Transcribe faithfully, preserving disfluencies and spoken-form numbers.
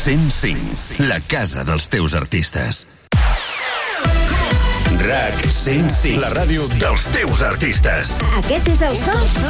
cent cinc, la casa dels teus artistes. RAC cent cinc, la ràdio dels teus artistes. Aquest és el so